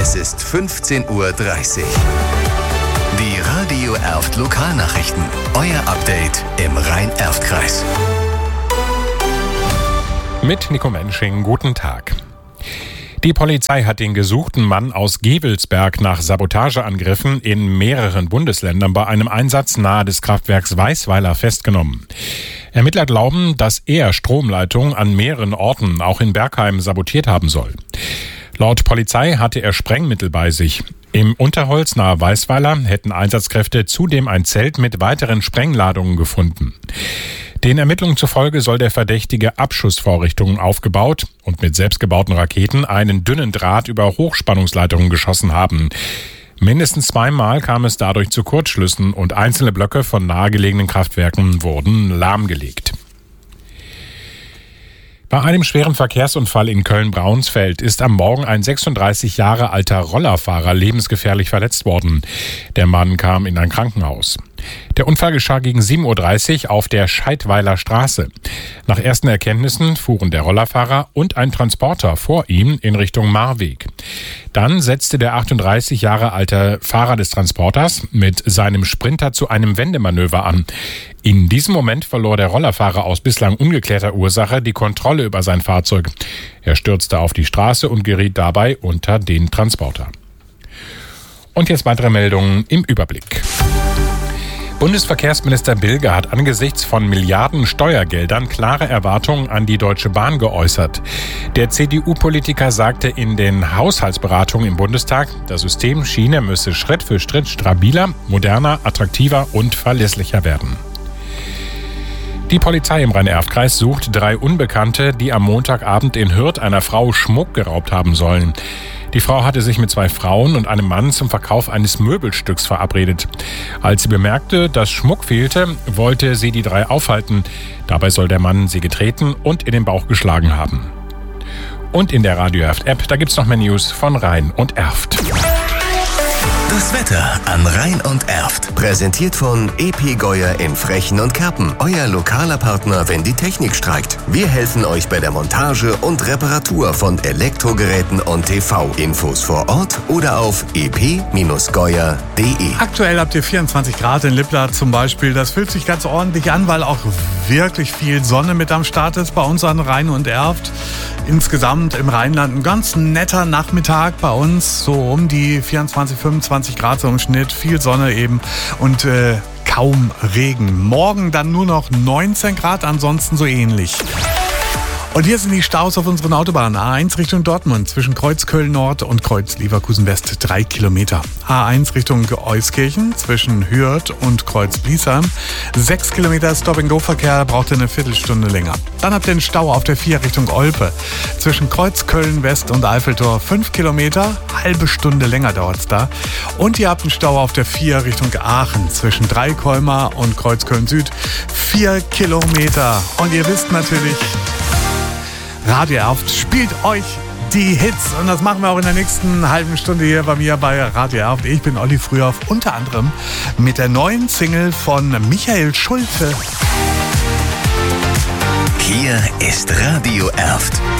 Es ist 15:30 Uhr. Die Radio Erft Lokalnachrichten. Euer Update im Rhein-Erft-Kreis. Mit Nico Mensching, guten Tag. Die Polizei hat den gesuchten Mann aus Gevelsberg nach Sabotageangriffen in mehreren Bundesländern bei einem Einsatz nahe des Kraftwerks Weisweiler festgenommen. Ermittler glauben, dass er Stromleitungen an mehreren Orten, auch in Bergheim, sabotiert haben soll. Laut Polizei hatte er Sprengmittel bei sich. Im Unterholz nahe Weisweiler hätten Einsatzkräfte zudem ein Zelt mit weiteren Sprengladungen gefunden. Den Ermittlungen zufolge soll der Verdächtige Abschussvorrichtungen aufgebaut und mit selbstgebauten Raketen einen dünnen Draht über Hochspannungsleitungen geschossen haben. Mindestens zweimal kam es dadurch zu Kurzschlüssen und einzelne Blöcke von nahegelegenen Kraftwerken wurden lahmgelegt. Bei einem schweren Verkehrsunfall in Köln-Braunsfeld ist am Morgen ein 36 Jahre alter Rollerfahrer lebensgefährlich verletzt worden. Der Mann kam in ein Krankenhaus. Der Unfall geschah gegen 7:30 Uhr auf der Scheidweiler Straße. Nach ersten Erkenntnissen fuhren der Rollerfahrer und ein Transporter vor ihm in Richtung Marweg. Dann setzte der 38 Jahre alte Fahrer des Transporters mit seinem Sprinter zu einem Wendemanöver an. In diesem Moment verlor der Rollerfahrer aus bislang ungeklärter Ursache die Kontrolle über sein Fahrzeug. Er stürzte auf die Straße und geriet dabei unter den Transporter. Und jetzt weitere Meldungen im Überblick. Bundesverkehrsminister Bilger hat angesichts von Milliarden Steuergeldern klare Erwartungen an die Deutsche Bahn geäußert. Der CDU-Politiker sagte in den Haushaltsberatungen im Bundestag, das System Schiene müsse Schritt für Schritt stabiler, moderner, attraktiver und verlässlicher werden. Die Polizei im Rhein-Erft-Kreis sucht 3 Unbekannte, die am Montagabend in Hürth einer Frau Schmuck geraubt haben sollen. Die Frau hatte sich mit 2 Frauen und einem Mann zum Verkauf eines Möbelstücks verabredet. Als sie bemerkte, dass Schmuck fehlte, wollte sie die 3 aufhalten. Dabei soll der Mann sie getreten und in den Bauch geschlagen haben. Und in der Radio Erft-App, da gibt's noch mehr News von Rhein und Erft. Das Wetter an Rhein und Erft. Präsentiert von EP Geuer in Frechen und Kerpen. Euer lokaler Partner, wenn die Technik streikt. Wir helfen euch bei der Montage und Reparatur von Elektrogeräten und TV. Infos vor Ort oder auf ep-geuer.de. Aktuell habt ihr 24 Grad in Lippstadt zum Beispiel. Das fühlt sich ganz ordentlich an, weil auch wirklich viel Sonne mit am Start ist bei uns an Rhein und Erft. Insgesamt im Rheinland ein ganz netter Nachmittag bei uns. So um die 24, 25 Grad so im Schnitt. Viel Sonne eben und kaum Regen. Morgen dann nur noch 19 Grad, ansonsten so ähnlich. Und hier sind die Staus auf unseren Autobahnen. A1 Richtung Dortmund zwischen Kreuz Köln Nord und Kreuz Leverkusen West 3 Kilometer. A1 Richtung Euskirchen zwischen Hürth und Kreuz Bliesheim 6 Kilometer Stop-and-Go-Verkehr, braucht ihr eine Viertelstunde länger. Dann habt ihr einen Stau auf der 4 Richtung Olpe zwischen Kreuz Köln West und Eiffeltor 5 Kilometer, halbe Stunde länger dauert's da. Und ihr habt einen Stau auf der 4 Richtung Aachen zwischen Dreikolmer und Kreuz Köln Süd 4 Kilometer. Und ihr wisst natürlich, Radio Erft spielt euch die Hits und das machen wir auch in der nächsten halben Stunde hier bei mir bei Radio Erft. Ich bin Olli Frühauf, unter anderem mit der neuen Single von Michael Schulte. Hier ist Radio Erft.